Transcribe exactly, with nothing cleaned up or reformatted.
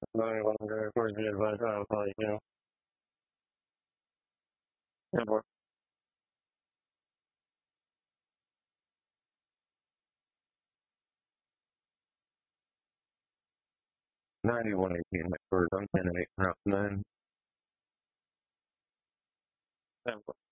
ninety-one, of course, the advice I'll probably, you know, yeah, boy. ninety-one eighteen, first, I'm ten and eight, half nine. Yeah, boy.